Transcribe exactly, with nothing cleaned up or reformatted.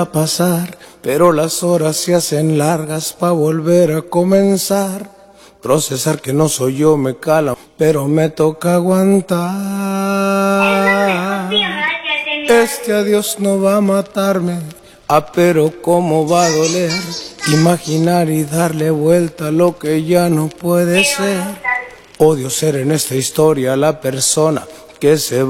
a pasar, pero las horas se hacen largas pa' volver a comenzar. Procesar que no soy yo me cala, pero me toca aguantar. Este adiós no va a matarme, ah, pero cómo va a doler. Imaginar y darle vuelta a lo que ya no puede ser. Odio ser en esta historia la persona que se va.